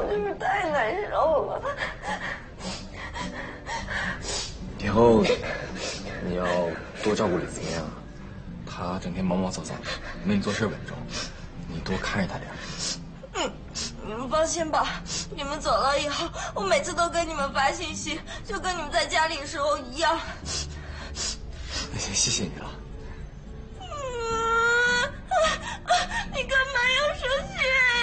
就是太难受了。 以后你要多照顾李子英啊，她整天毛毛躁躁的，没你做事稳重，你多看着她点。 你们放心吧，你们走了以后，我每次都给你们发信息，就跟你们在家里的时候一样。 行，谢谢你了。 你干嘛要生气？